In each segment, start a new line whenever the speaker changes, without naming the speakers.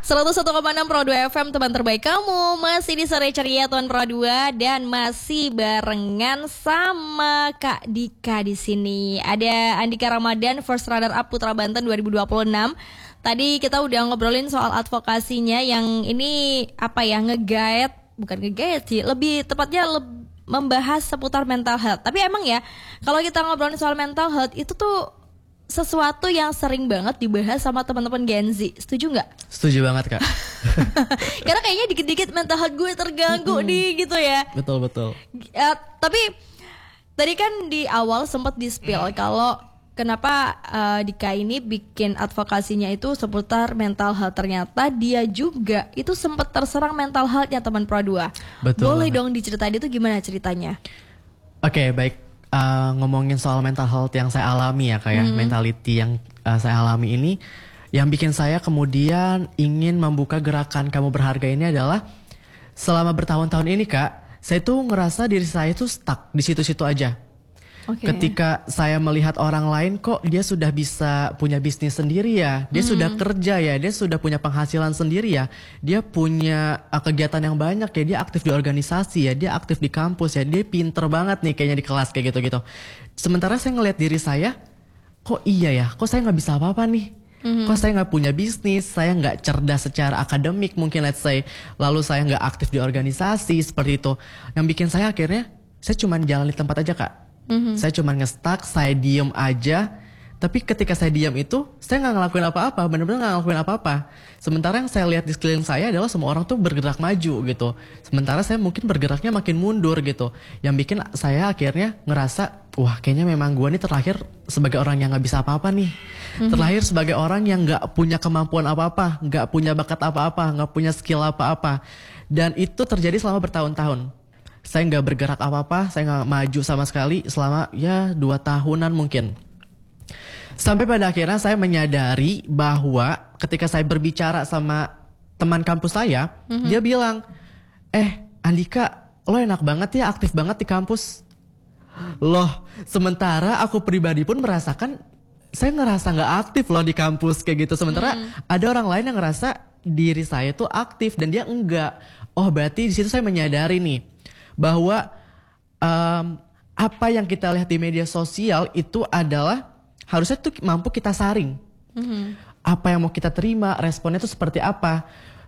101,6 Pro 2 FM, teman terbaik kamu. Masih di sore ceria Tuan Pro 2 dan masih barengan sama Kak Dika di sini. Ada Andika Ramadan, First Runner Up Putra Banten 2026. Tadi kita udah ngobrolin soal advokasinya yang ini bukan nge-guide sih, lebih tepatnya membahas seputar mental health. Tapi emang ya, kalau kita ngobrolin soal mental health itu tuh sesuatu yang sering banget dibahas sama teman-teman Gen Z. Setuju nggak?
Setuju banget, Kak.
Karena kayaknya dikit-dikit mental health gue terganggu nih gitu ya.
Betul.
Tapi tadi kan di awal sempat di-spill kalau kenapa Dika ini bikin advokasinya itu seputar mental health. Ternyata dia juga itu sempat terserang mental health-nya teman Pro 2.
Betul.
Boleh dong diceritain itu gimana ceritanya?
Oke, baik. Ngomongin soal mental health yang saya alami ya, kayak mentality yang saya alami ini, yang bikin saya kemudian ingin membuka gerakan Kamu Berharga ini adalah selama bertahun-tahun ini, Kak, saya tuh ngerasa diri saya tuh stuck di situ-situ aja. Okay. Ketika saya melihat orang lain kok dia sudah bisa punya bisnis sendiri ya, dia sudah kerja ya, dia sudah punya penghasilan sendiri ya, dia punya kegiatan yang banyak ya, dia aktif di organisasi ya, dia aktif di kampus ya, dia pinter banget nih kayaknya di kelas kayak gitu-gitu. Sementara saya ngelihat diri saya, kok iya ya, kok saya nggak bisa apa-apa nih. Kok saya nggak punya bisnis, saya nggak cerdas secara akademik mungkin let's say, lalu saya nggak aktif di organisasi seperti itu. Yang bikin saya akhirnya, saya cuma jalan di tempat aja, Kak. Saya cuma nge-stuck, saya diem aja. Tapi ketika saya diem itu, saya nggak ngelakuin apa-apa, benar-benar nggak ngelakuin apa-apa. Sementara yang saya lihat di sekeliling saya adalah semua orang tuh bergerak maju gitu. Sementara saya mungkin bergeraknya makin mundur gitu. Yang bikin saya akhirnya ngerasa, wah kayaknya memang gue nih terlahir sebagai orang yang nggak bisa apa-apa nih. Terlahir sebagai orang yang nggak punya kemampuan apa-apa, nggak punya bakat apa-apa, nggak punya skill apa-apa. Dan itu terjadi selama bertahun-tahun. Saya nggak bergerak apa-apa, saya nggak maju sama sekali selama ya 2 tahunan mungkin. Sampai pada akhirnya saya menyadari bahwa ketika saya berbicara sama teman kampus saya, dia bilang, Andika, lo enak banget ya, aktif banget di kampus. Loh, sementara aku pribadi pun merasakan, saya ngerasa nggak aktif loh di kampus kayak gitu. Sementara ada orang lain yang ngerasa diri saya tuh aktif dan dia enggak. Oh berarti di situ saya menyadari nih, bahwa apa yang kita lihat di media sosial itu adalah harusnya tuh mampu kita saring. Apa yang mau kita terima, responnya itu seperti apa.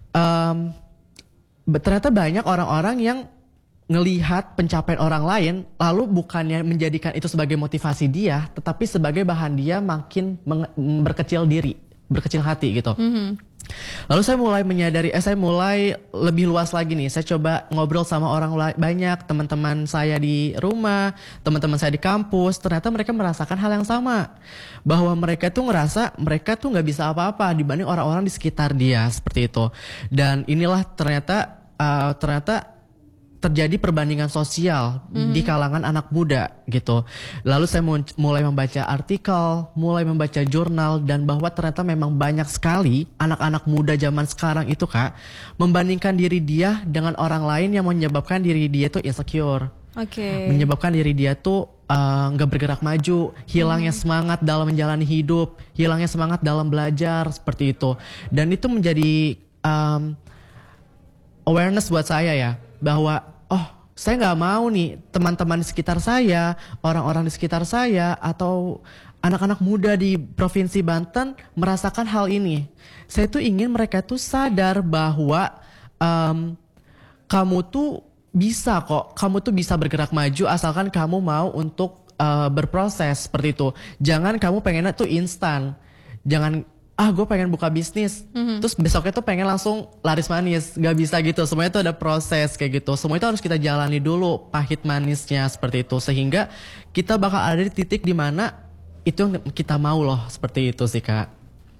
Ternyata banyak orang-orang yang ngelihat pencapaian orang lain, lalu bukannya menjadikan itu sebagai motivasi dia, tetapi sebagai bahan dia makin berkecil diri, berkecil hati gitu. Lalu saya mulai menyadari, saya mulai lebih luas lagi nih. Saya coba ngobrol sama orang banyak, teman-teman saya di rumah, teman-teman saya di kampus. Ternyata mereka merasakan hal yang sama, bahwa mereka tuh ngerasa mereka tuh nggak bisa apa-apa dibanding orang-orang di sekitar dia seperti itu. Dan inilah ternyata terjadi perbandingan sosial di kalangan anak muda gitu. Lalu saya mulai membaca artikel, mulai membaca jurnal, dan bahwa ternyata memang banyak sekali anak-anak muda zaman sekarang itu, Kak, membandingkan diri dia dengan orang lain yang menyebabkan diri dia tuh insecure. Menyebabkan diri dia tuh nggak bergerak maju, hilangnya semangat dalam menjalani hidup, hilangnya semangat dalam belajar seperti itu. Dan itu menjadi awareness buat saya ya, bahwa saya nggak mau nih teman-teman di sekitar saya, orang-orang di sekitar saya, atau anak-anak muda di Provinsi Banten merasakan hal ini. Saya tuh ingin mereka tuh sadar bahwa kamu tuh bisa kok, kamu tuh bisa bergerak maju asalkan kamu mau untuk berproses seperti itu. Jangan kamu pengennya tuh instan. Jangan gue pengen buka bisnis, terus besoknya tuh pengen langsung laris manis. Gak bisa gitu, semuanya tuh ada proses kayak gitu. Semua itu harus kita jalani dulu pahit manisnya seperti itu, sehingga kita bakal ada di titik dimana itu yang kita mau loh, seperti itu sih, Kak.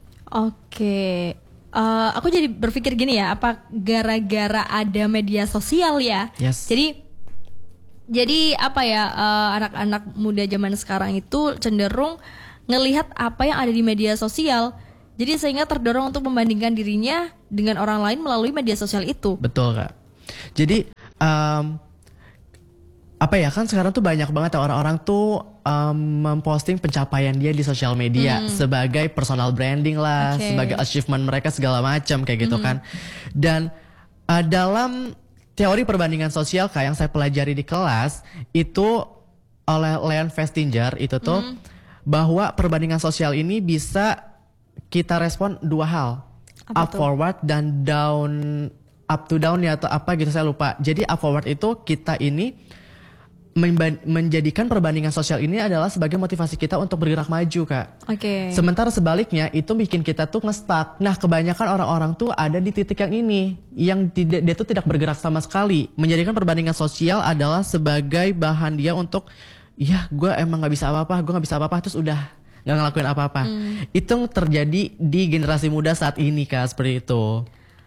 Aku jadi berpikir gini ya, apa gara-gara ada media sosial ya?
Yes.
Jadi apa ya, anak-anak muda zaman sekarang itu cenderung ngelihat apa yang ada di media sosial. Jadi sehingga terdorong untuk membandingkan dirinya dengan orang lain melalui media sosial itu.
Betul, Kak. Jadi apa ya, kan sekarang tuh banyak banget ya orang-orang tuh memposting pencapaian dia di sosial media sebagai personal branding lah, sebagai achievement mereka segala macam kayak gitu kan. Dan dalam teori perbandingan sosial kayak yang saya pelajari di kelas itu oleh Leon Festinger itu tuh bahwa perbandingan sosial ini bisa kita respon dua hal, up forward dan down, up to down ya atau apa gitu saya lupa. Jadi up forward itu kita ini menjadikan perbandingan sosial ini adalah sebagai motivasi kita untuk bergerak maju, Kak. Sementara sebaliknya itu bikin kita tuh nge-stuck. Nah, kebanyakan orang-orang tuh ada di titik yang ini, yang dia tuh tidak bergerak sama sekali. Menjadikan perbandingan sosial adalah sebagai bahan dia untuk, ya gue emang gak bisa apa-apa, gue gak bisa apa-apa, terus udah gak ngelakuin apa-apa. Itu terjadi di generasi muda saat ini, Kak, seperti itu.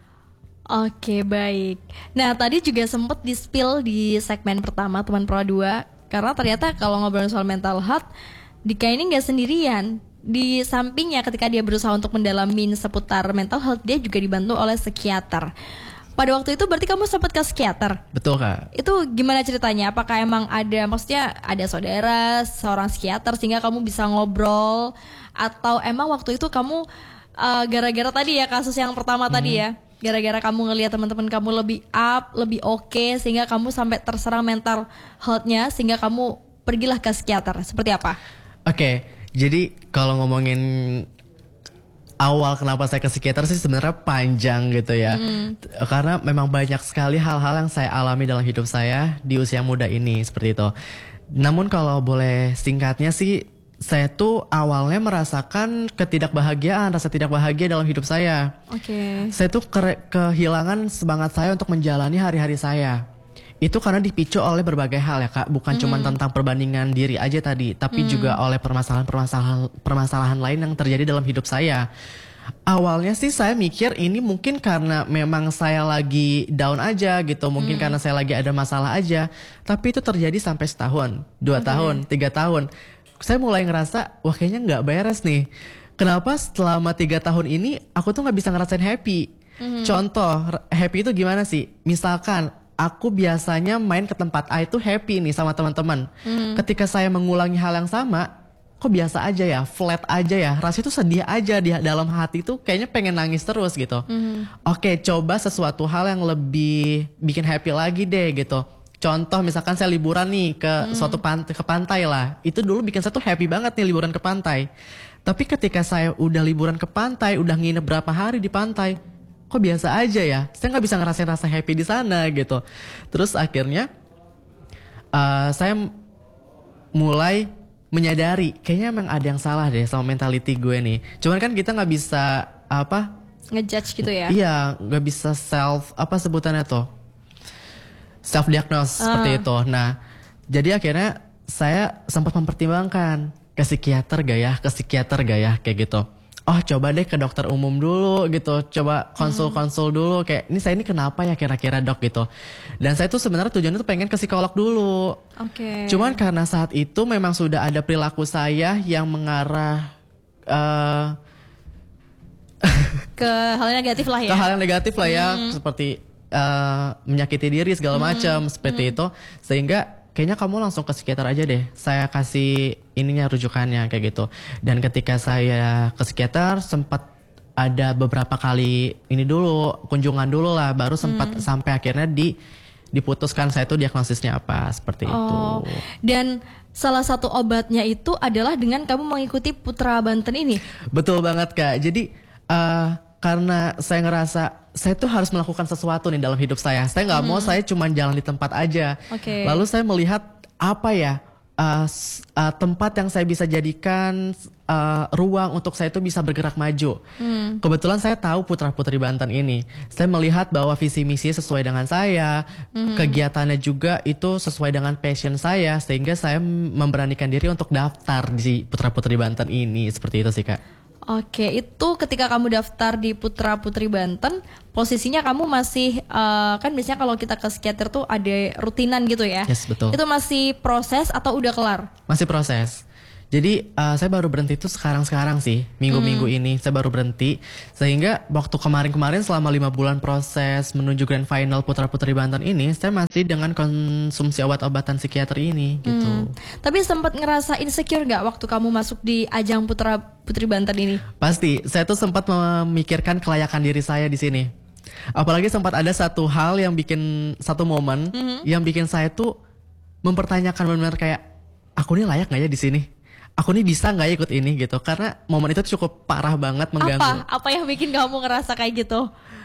Oke, baik. Nah, tadi juga sempat di-spill di segmen pertama Teman Pro 2, karena ternyata kalau ngobrol soal mental health, Dika ini gak sendirian. Di sampingnya ketika dia berusaha untuk mendalamin seputar mental health, dia juga dibantu oleh psikiater. Pada waktu itu berarti kamu sempat ke psikiater?
Betul, Kak.
Itu gimana ceritanya? Apakah emang ada, maksudnya ada saudara, seorang psikiater sehingga kamu bisa ngobrol? Atau emang waktu itu kamu gara-gara tadi ya, kasus yang pertama tadi ya, gara-gara kamu ngelihat teman-teman kamu lebih up, lebih oke, sehingga kamu sampai terserang mental health-nya, sehingga kamu pergilah ke psikiater. Seperti apa?
Oke, jadi kalau ngomongin awal kenapa saya ke psikiater sih sebenarnya panjang gitu ya. Karena memang banyak sekali hal-hal yang saya alami dalam hidup saya di usia muda ini, seperti itu. Namun kalau boleh singkatnya sih, saya tuh awalnya merasakan ketidakbahagiaan, rasa tidak bahagia dalam hidup saya. Saya tuh kehilangan semangat saya untuk menjalani hari-hari saya. Itu karena dipicu oleh berbagai hal ya, Kak. Bukan cuma tentang perbandingan diri aja tadi, tapi juga oleh permasalahan lain yang terjadi dalam hidup saya. Awalnya sih saya mikir ini mungkin karena memang saya lagi down aja gitu, mungkin karena saya lagi ada masalah aja. Tapi itu terjadi sampai setahun, 2 tahun, 3 tahun. Saya mulai ngerasa, wah kayaknya nggak beres nih. Kenapa selama 3 tahun ini aku tuh nggak bisa ngerasain happy? Contoh, happy itu gimana sih? Misalkan aku biasanya main ke tempat A itu happy nih sama teman-teman. Ketika saya mengulangi hal yang sama, kok biasa aja ya, flat aja ya. Rasanya tuh sedih aja di dalam hati tuh kayaknya pengen nangis terus gitu. Oke, coba sesuatu hal yang lebih bikin happy lagi deh gitu. Contoh misalkan saya liburan nih ke suatu pantai lah. Itu dulu bikin saya tuh happy banget nih liburan ke pantai. Tapi ketika saya udah liburan ke pantai, udah nginep berapa hari di pantai, kok biasa aja ya. Saya nggak bisa ngerasain rasa happy di sana gitu. Terus akhirnya saya mulai menyadari kayaknya emang ada yang salah deh sama mentality gue nih. Cuman kan kita nggak bisa
ngejudge gitu ya?
Iya, nggak bisa sebutannya tuh, self diagnose seperti itu. Nah, jadi akhirnya saya sempat mempertimbangkan ke psikiater gak ya kayak gitu. Oh, coba deh ke dokter umum dulu gitu. Coba konsul dulu kayak ini kenapa ya kira-kira dok gitu. Dan saya tuh sebenarnya tujuannya tuh pengen ke psikolog dulu. Cuman karena saat itu memang sudah ada perilaku saya yang mengarah
ke hal yang negatif lah ya.
Ke hal yang negatif lah ya, seperti menyakiti diri segala macam seperti itu, sehingga kayaknya kamu langsung ke psikiater aja deh, saya kasih ininya rujukannya kayak gitu. Dan ketika saya ke psikiater sempat ada beberapa kali ini dulu kunjungan dulu lah, baru sempat sampai akhirnya diputuskan saya tuh diagnosisnya apa seperti itu.
Dan salah satu obatnya itu adalah dengan kamu mengikuti Putra Banten ini. Betul
banget, Kak. Jadi karena saya ngerasa saya tuh harus melakukan sesuatu nih dalam hidup saya. Saya nggak mau saya cuma jalan di tempat aja. Lalu saya melihat apa ya tempat yang saya bisa jadikan ruang untuk saya itu bisa bergerak maju. Kebetulan saya tahu Putra Putri Banten ini. Saya melihat bahwa visi misi sesuai dengan saya, kegiatannya juga itu sesuai dengan passion saya, sehingga saya memberanikan diri untuk daftar di Putra Putri Banten ini. Seperti itu sih, Kak.
Oke, itu ketika kamu daftar di Putra Putri Banten, posisinya kamu masih kan biasanya kalau kita ke psikiater tuh ada rutinan gitu ya?
Yes, betul.
Itu masih proses atau udah kelar?
Masih proses. Jadi saya baru berhenti itu sekarang sih, minggu-minggu ini saya baru berhenti. Sehingga waktu kemarin-kemarin selama 5 bulan proses menuju grand final Putra Putri Banten ini, saya masih dengan konsumsi obat-obatan psikiatri ini gitu.
Tapi sempat ngerasa insecure nggak waktu kamu masuk di ajang Putra Putri Banten ini?
Pasti, saya tuh sempat memikirkan kelayakan diri saya di sini. Apalagi sempat ada satu hal yang bikin satu momen yang bikin saya tuh mempertanyakan benar-benar kayak aku nih layak nggak ya di sini? Aku nih bisa nggak ya ikut ini gitu? Karena momen itu cukup parah banget mengganggu.
Apa yang bikin kamu ngerasa kayak gitu?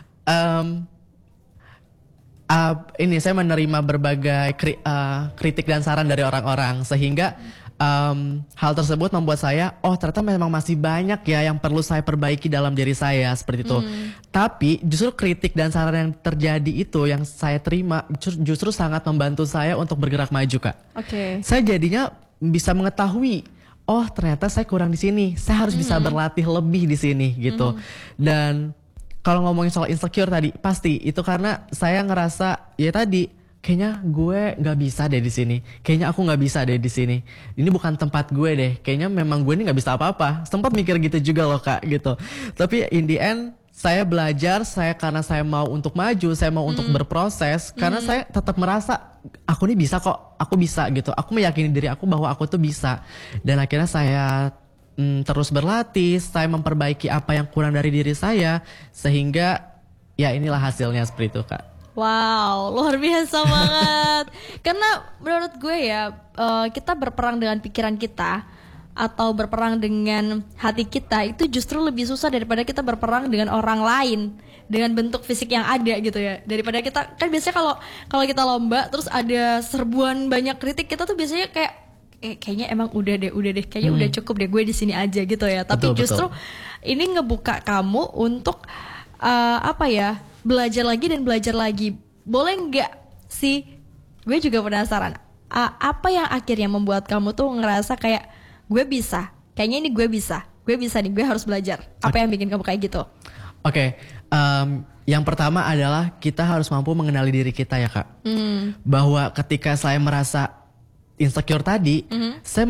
Ini saya menerima berbagai kritik dan saran dari orang-orang sehingga hal tersebut membuat saya ternyata memang masih banyak ya yang perlu saya perbaiki dalam diri saya seperti itu. Tapi justru kritik dan saran yang terjadi itu yang saya terima justru sangat membantu saya untuk bergerak maju, Kak.
Oke.
Saya jadinya bisa mengetahui ternyata saya kurang di sini. Saya harus bisa berlatih lebih di sini gitu. Dan kalau ngomongin soal insecure tadi, pasti itu karena saya ngerasa ya tadi kayaknya gue nggak bisa deh di sini. Kayaknya aku nggak bisa deh di sini. Ini bukan tempat gue deh. Kayaknya memang gue ini nggak bisa apa-apa. Sempat mikir gitu juga loh, Kak, gitu. Tapi in the end saya belajar, karena saya mau untuk maju, saya mau untuk berproses, karena saya tetap merasa aku nih bisa kok, aku bisa gitu. Aku meyakini diri aku bahwa aku tuh bisa. Dan akhirnya saya terus berlatih, saya memperbaiki apa yang kurang dari diri saya, sehingga ya inilah hasilnya seperti itu, Kak.
Wow, luar biasa banget. Karena menurut gue ya, kita berperang dengan pikiran kita atau berperang dengan hati kita itu justru lebih susah daripada kita berperang dengan orang lain dengan bentuk fisik yang ada gitu ya. Daripada kita kan biasanya kalau kita lomba terus ada serbuan banyak kritik, kita tuh biasanya kayak kayaknya emang udah deh kayaknya udah cukup deh gue di sini aja gitu ya. Tapi justru ini ngebuka kamu untuk belajar lagi dan belajar lagi. Boleh nggak sih, gue juga penasaran, apa yang akhirnya membuat kamu tuh ngerasa kayak gue bisa, kayaknya ini gue bisa nih, gue harus belajar. Apa yang bikin kamu kayak gitu?
Oke, yang pertama adalah kita harus mampu mengenali diri kita ya, Kak. Bahwa ketika saya merasa insecure tadi, saya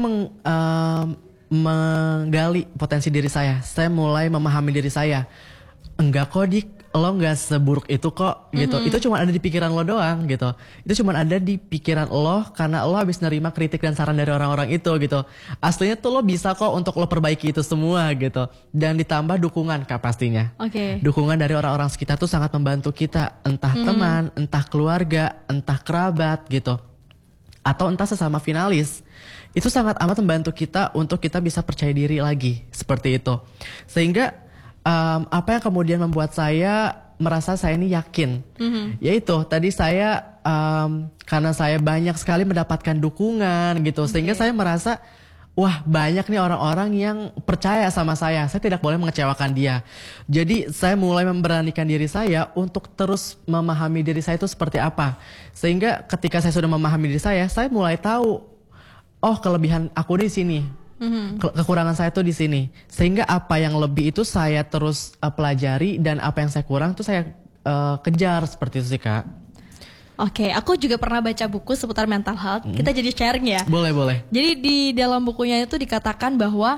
menggali potensi diri saya. Saya mulai memahami diri saya. Enggak kok, Dik, lo nggak seburuk itu kok gitu. Itu cuma ada di pikiran lo doang gitu. Itu cuma ada di pikiran lo karena lo habis nerima kritik dan saran dari orang-orang itu gitu. Aslinya tuh lo bisa kok untuk lo perbaiki itu semua gitu. Dan ditambah dukungan, Kak, pastinya. Dukungan dari orang-orang sekitar tuh sangat membantu kita, entah teman, entah keluarga, entah kerabat gitu, atau entah sesama finalis. Itu sangat amat membantu kita untuk kita bisa percaya diri lagi seperti itu. Sehingga apa yang kemudian membuat saya merasa saya ini yakin, yaitu tadi saya karena saya banyak sekali mendapatkan dukungan gitu, sehingga saya merasa wah banyak nih orang-orang yang percaya sama saya tidak boleh mengecewakan dia. Jadi saya mulai memberanikan diri saya untuk terus memahami diri saya itu seperti apa, sehingga ketika saya sudah memahami diri saya mulai tahu kelebihan aku di sini. Kekurangan saya tuh di sini, sehingga apa yang lebih itu saya terus pelajari dan apa yang saya kurang tuh saya kejar seperti itu sih, Kak.
Oke, aku juga pernah baca buku seputar mental health. Kita jadi sharing ya.
Boleh.
Jadi di dalam bukunya itu dikatakan bahwa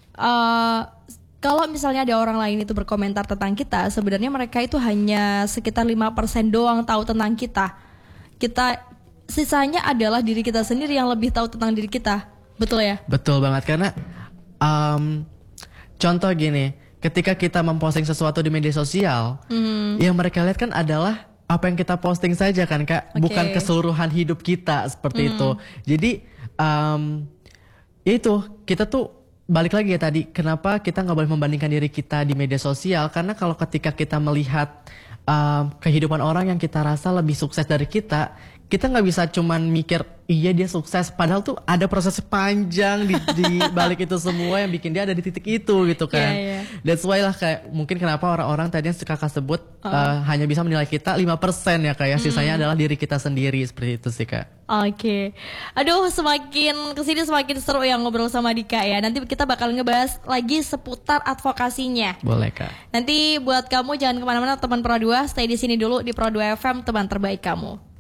kalau misalnya ada orang lain itu berkomentar tentang kita, sebenarnya mereka itu hanya sekitar 5% doang tahu tentang kita. Sisanya adalah diri kita sendiri yang lebih tahu tentang diri kita. Betul ya? Betul
banget, karena contoh gini, ketika kita memposting sesuatu di media sosial, yang mereka lihat kan adalah apa yang kita posting saja kan, Kak, bukan keseluruhan hidup kita seperti itu. Jadi itu kita tuh balik lagi ya tadi, kenapa kita nggak boleh membandingkan diri kita di media sosial, karena kalau ketika kita melihat kehidupan orang yang kita rasa lebih sukses dari kita nggak bisa cuman mikir iya dia sukses, padahal tuh ada proses panjang di balik itu semua yang bikin dia ada di titik itu gitu kan. That's why lah kayak mungkin kenapa orang-orang tadi yang Kakak sebut hanya bisa menilai kita 5% ya, kayak sisanya adalah diri kita sendiri, seperti itu sih, Kak.
Oke. Aduh, semakin kesini semakin seru yang ngobrol sama Dika ya. Nanti kita bakal ngebahas lagi seputar advokasinya.
Boleh, Kak.
Nanti buat kamu jangan kemana-mana teman Pro 2, stay di sini dulu di Pro 2 FM, teman terbaik kamu.